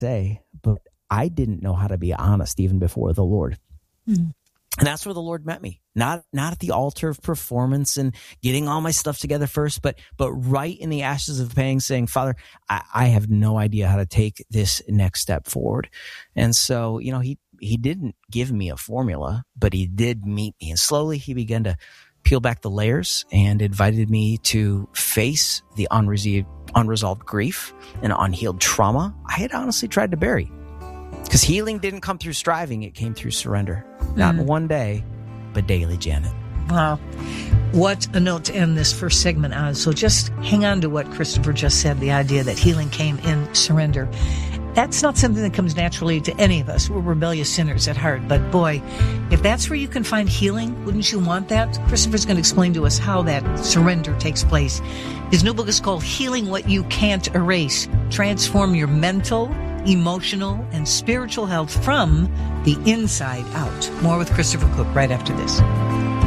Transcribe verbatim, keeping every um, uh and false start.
say, but I didn't know how to be honest even before the Lord. Mm-hmm. And that's where the Lord met me. Not not at the altar of performance and getting all my stuff together first, but but right in the ashes of pain, saying, Father, I, I have no idea how to take this next step forward. And so, you know, he he didn't give me a formula, but he did meet me. And slowly he began to peel back the layers and invited me to face the unresolved, unresolved grief and unhealed trauma I had honestly tried to bury. Because healing didn't come through striving, it came through surrender. Not mm. in one day, but daily, Janet. Wow. What a note to end this first segment on. So just hang on to what Christopher just said, the idea that healing came in surrender. That's not something that comes naturally to any of us. We're rebellious sinners at heart. But boy, if that's where you can find healing, wouldn't you want that? Christopher's going to explain to us how that surrender takes place. His new book is called Healing What You Can't Erase. Transform your mental, emotional, and spiritual health from the inside out. More with Christopher Cook right after this.